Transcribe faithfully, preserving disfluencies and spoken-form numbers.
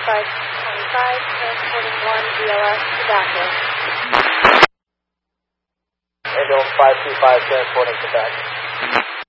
five twenty-five, transporting one B L S tobacco. Ambulance five two five, transporting tobacco.